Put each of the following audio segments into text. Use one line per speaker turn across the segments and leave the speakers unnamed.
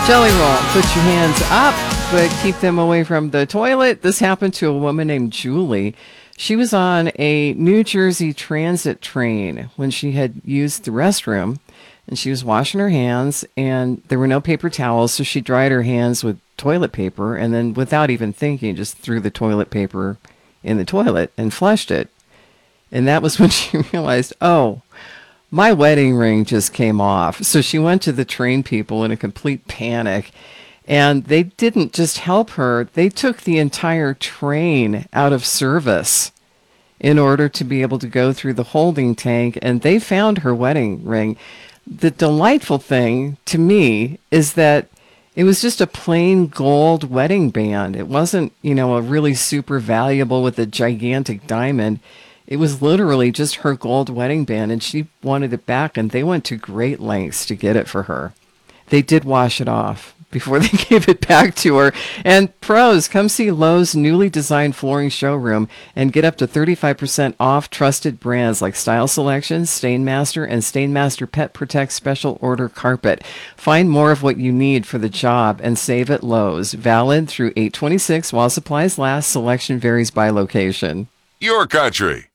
Jelly roll, put your hands up, but keep them away from the toilet. This happened to a woman named Julie. She was on a New Jersey Transit train when she had used the restroom, and she was washing her hands, and there were no paper towels, so she dried her hands with toilet paper, and then without even thinking, just threw the toilet paper in the toilet and flushed it. And that was when she realized, oh, my wedding ring just came off. So she went to the train people in a complete panic. And they didn't just help her, they took the entire train out of service in order to be able to go through the holding tank. And they found her wedding ring. The delightful thing to me is that it was just a plain gold wedding band. It wasn't, a really super valuable with a gigantic diamond. It was literally just her gold wedding band, and she wanted it back, and they went to great lengths to get it for her. They did wash it off before they gave it back to her. And pros, come see Lowe's newly designed flooring showroom and get up to 35% off trusted brands like Style Selection, Stainmaster, and Stainmaster Pet Protect Special Order Carpet. Find more of what you need for the job and save at Lowe's. Valid through 8/26 while supplies last. Selection varies by location.
Your country.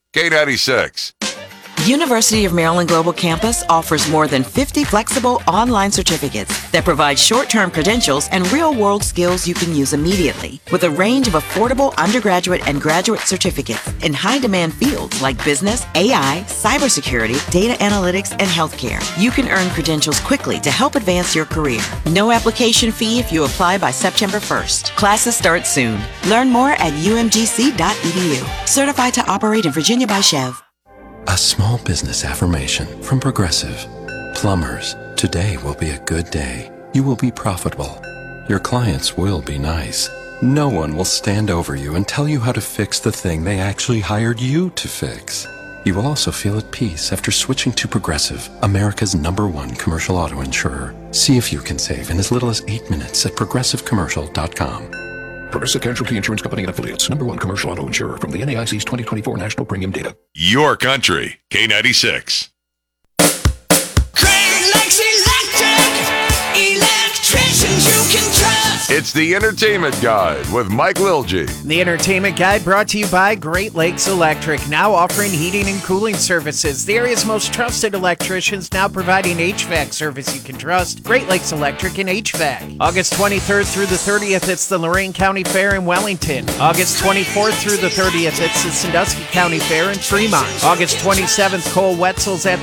K96.
University of Maryland Global Campus offers more than 50 flexible online certificates that provide short-term credentials and real-world skills you can use immediately, with a range of affordable undergraduate and graduate certificates in high-demand fields like business, AI, cybersecurity, data analytics, and healthcare. You can earn credentials quickly to help advance your career. No application fee if you apply by September 1st. Classes start soon. Learn more at umgc.edu. Certified to operate in Virginia by Chev.
A small business affirmation from Progressive. Plumbers, today will be a good day. You will be profitable. Your clients will be nice. No one will stand over you and tell you how to fix the thing they actually hired you to fix. You will also feel at peace after switching to Progressive, America's #1 commercial auto insurer. See if you can save in as little as 8 minutes at progressivecommercial.com.
Progressive Casualty Insurance Company and Affiliates. #1 commercial auto insurer from the NAIC's 2024 National Premium Data.
Your country. K96.
Great Lakes Electric. Electricians you can trust.
It's the Entertainment Guide with Mike Lilji.
The Entertainment Guide brought to you by Great Lakes Electric, now offering heating and cooling services. The area's most trusted electricians, now providing HVAC service you can trust. Great Lakes Electric and HVAC. August 23rd through the 30th, it's the Lorain County Fair in Wellington. August 24th through the 30th, it's the Sandusky County Fair in Fremont. August 27th, Cole Wetzel's at